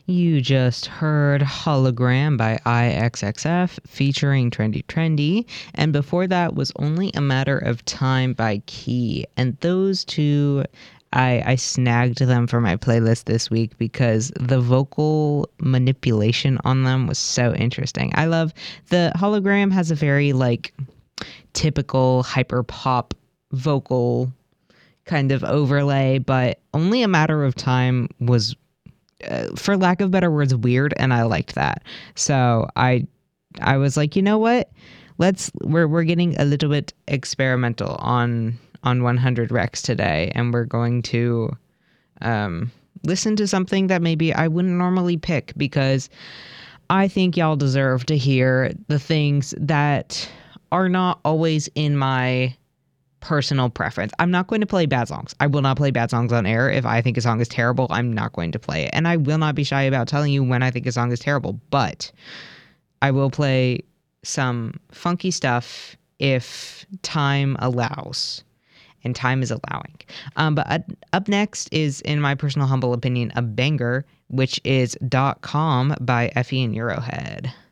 You just heard Hologram by IXXF featuring Trendy Trendy, and before that was Only a Matter of Time by Key. And those two, I snagged them for my playlist this week because the vocal manipulation on them was so interesting. I love the Hologram has a very like typical hyper pop vocal kind of overlay, but Only a Matter of Time was for lack of better words, weird, and I liked that. So I was like, you know what? We're getting a little bit experimental on 100 Rex today, and we're going to listen to something that maybe I wouldn't normally pick because I think y'all deserve to hear the things that are not always in my personal preference. I'm not going to play bad songs. I will not play bad songs on air. If I think a song is terrible, I'm not going to play it. And I will not be shy about telling you when I think a song is terrible, but I will play some funky stuff if time allows. And time is allowing. But up next is, in my personal humble opinion, a banger, which is .com by Effie and Eurohead.